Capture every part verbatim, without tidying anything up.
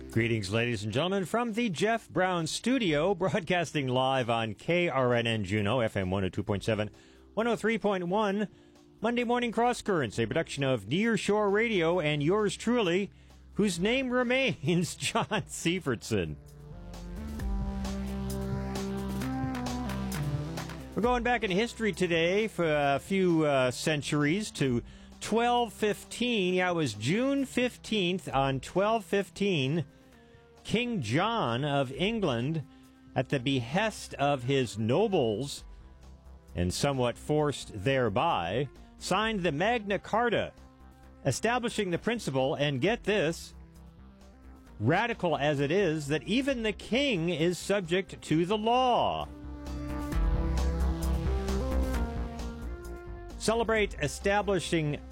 Greetings, ladies and gentlemen, from the Jeff Brown Studio, broadcasting live on K R N N Juneau, F M one oh two point seven, one oh three point one, Monday Morning Cross Currents, a production of Near Shore Radio, and yours truly, whose name remains John Sievertson. We're going back in history today for a few uh, centuries to twelve fifteen. Yeah, it was June fifteenth on twelve fifteen. King John of England, at the behest of his nobles, and somewhat forced thereby, signed the Magna Carta, establishing the principle, and get this, radical as it is, that even the king is subject to the law. Celebrate establishing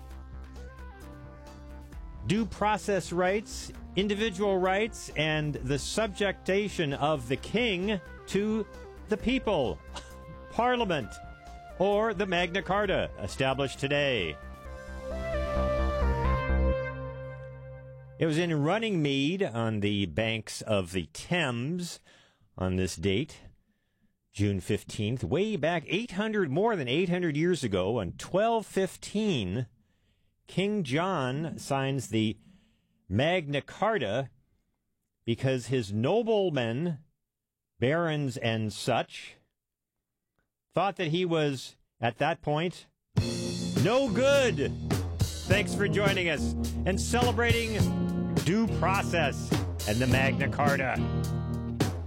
due process rights, individual rights, and the subjectation of the king to the people, Parliament, or the Magna Carta, established today. It was in Runningmead on the banks of the Thames on this date, June fifteenth, way back eight hundred, more than eight hundred years ago, on twelve fifteen, King John signs the Magna Carta because his noblemen, barons and such, thought that he was, at that point, no good. Thanks for joining us and celebrating due process and the Magna Carta.